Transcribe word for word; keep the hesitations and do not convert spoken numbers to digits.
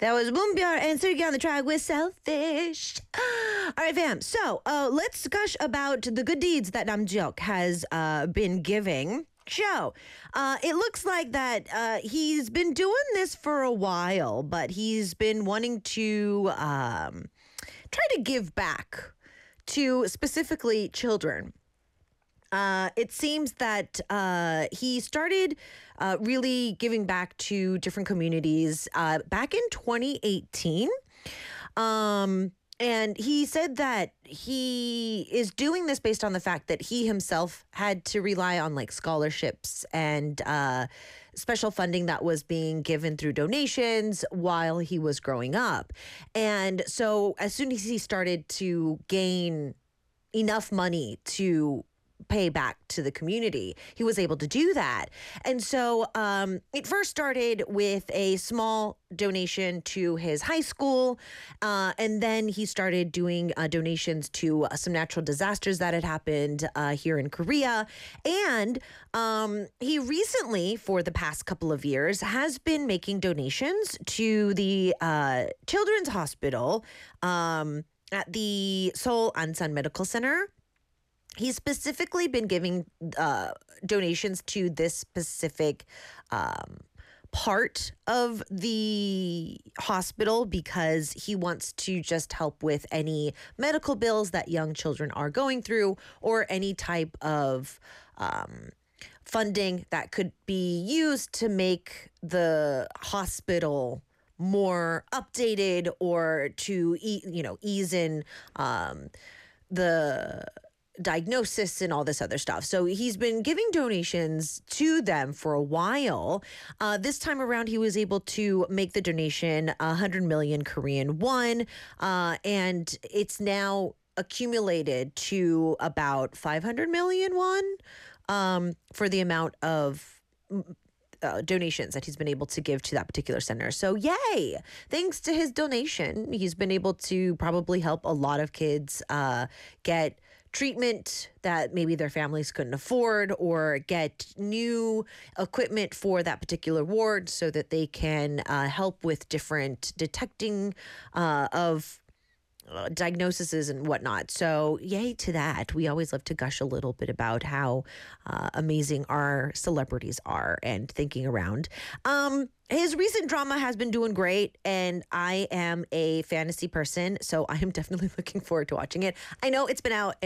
That was Moonbyar and Sergey on the track with Selfish. All right, fam. So uh, let's gush about the good deeds that Namjoon has uh, been giving. Joe, uh, it looks like that uh, he's been doing this for a while, but he's been wanting to um, try to give back to specifically children. Uh, it seems that uh, he started uh, really giving back to different communities uh, back in twenty eighteen. Um, and he said that he is doing this based on the fact that he himself had to rely on like scholarships and uh, special funding that was being given through donations while he was growing up. And so as soon as he started to gain enough money to pay back to the community, he was able to do that. And so um, it first started with a small donation to his high school. Uh, and then he started doing uh, donations to uh, some natural disasters that had happened uh, here in Korea. And um, he recently, for the past couple of years, has been making donations to the uh, Children's Hospital um, at the Seoul Ansan Medical Center. He's specifically been giving uh, donations to this specific um, part of the hospital because he wants to just help with any medical bills that young children are going through or any type of um, funding that could be used to make the hospital more updated or to, e- you know, ease in um, the diagnosis and all this other stuff. So he's been giving donations to them for a while. Uh, this time around, he was able to make the donation one hundred million Korean won, uh, and it's now accumulated to about five hundred million won um, for the amount of Uh, donations that he's been able to give to that particular center. So yay! Thanks to his donation, he's been able to probably help a lot of kids uh, get treatment that maybe their families couldn't afford or get new equipment for that particular ward so that they can uh, help with different detecting uh, of Uh, diagnoses and whatnot. So yay to that. We always love to gush a little bit about how uh, amazing our celebrities are and thinking around. Um, his recent drama has been doing great, and I am a fantasy person, so I am definitely looking forward to watching it. I know it's been out